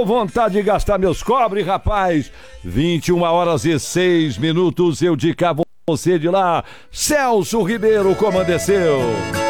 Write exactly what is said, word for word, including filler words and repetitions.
vontade de gastar meus cobre, rapaz. vinte e uma horas e seis minutos, eu de cá, você de lá. Celso Ribeiro, comandeceu.